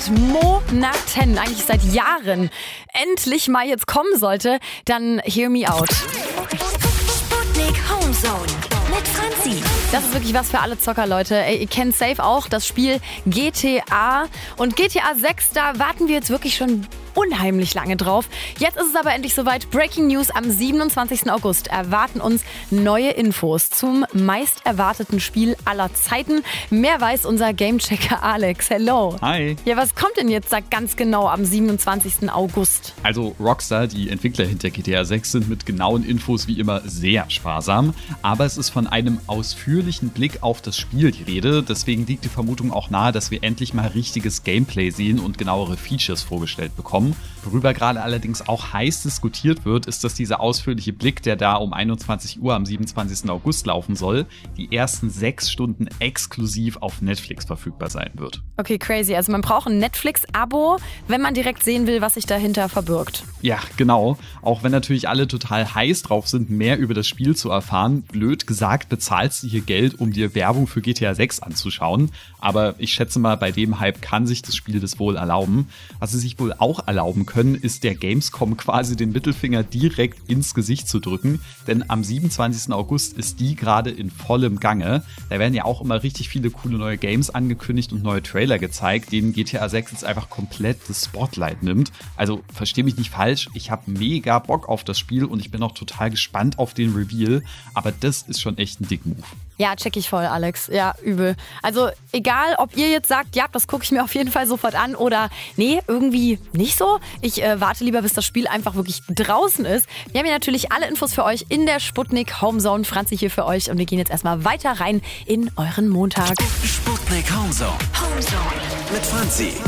seit Monaten, eigentlich seit Jahren, endlich mal jetzt kommen sollte, dann Hear Me Out. Sputnik Homezone mit Franzi. Das ist wirklich was für alle Zocker, Leute. Ey, ihr kennt safe auch das Spiel GTA. Und GTA 6, da warten wir jetzt wirklich schon unheimlich lange drauf. Jetzt ist es aber endlich soweit. Breaking News: Am 27. August erwarten uns neue Infos zum meist erwarteten Spiel aller Zeiten. Mehr weiß unser Gamechecker Alex. Hello. Hi. Ja, was kommt denn jetzt da ganz genau am 27. August? Also Rockstar, die Entwickler hinter GTA 6, sind mit genauen Infos wie immer sehr sparsam. Aber es ist von einem ausführlichen Blick auf das Spiel die Rede. Deswegen liegt die Vermutung auch nahe, dass wir endlich mal richtiges Gameplay sehen und genauere Features vorgestellt bekommen. Worüber gerade allerdings auch heiß diskutiert wird, ist, dass dieser ausführliche Blick, der da um 21 Uhr am 27. August laufen soll, die ersten 6 Stunden exklusiv auf Netflix verfügbar sein wird. Okay, crazy. Also man braucht ein Netflix-Abo, wenn man direkt sehen will, was sich dahinter verbirgt. Ja, genau. Auch wenn natürlich alle total heiß drauf sind, mehr über das Spiel zu erfahren. Blöd gesagt, bezahlst du hier Geld, um dir Werbung für GTA 6 anzuschauen. Aber ich schätze mal, bei dem Hype kann sich das Spiel das wohl erlauben. Was sie sich wohl auch erlauben können, ist der Gamescom quasi den Mittelfinger direkt ins Gesicht zu drücken. Denn am 27. August ist die gerade in vollem Gange. Da werden ja auch immer richtig viele coole neue Games angekündigt und neue Trailer gezeigt, denen GTA 6 jetzt einfach komplett das Spotlight nimmt. Also versteh mich nicht falsch, ich habe mega Bock auf das Spiel und ich bin auch total gespannt auf den Reveal. Aber das ist schon echt ein Dick-Move. Ja, check ich voll, Alex. Ja, übel. Also egal, ob ihr jetzt sagt, ja, das gucke ich mir auf jeden Fall sofort an oder nee, irgendwie nicht so. Ich warte lieber, bis das Spiel einfach wirklich draußen ist. Wir haben hier natürlich alle Infos für euch in der Sputnik Homezone. Franzi hier für euch und wir gehen jetzt erstmal weiter rein in euren Montag. Sputnik Homezone. Mit Franzi.